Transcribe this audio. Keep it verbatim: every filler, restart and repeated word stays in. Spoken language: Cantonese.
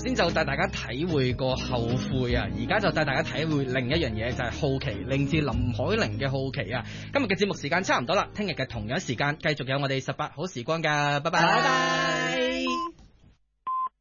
先就帶大家體會過後悔啊，而家就帶大家體會另一樣嘢，就係好奇，令至林海玲嘅好奇啊。今日嘅節目時間差唔多啦，聽日嘅同樣時間繼續有我哋十八好時光㗎，拜拜。 拜拜。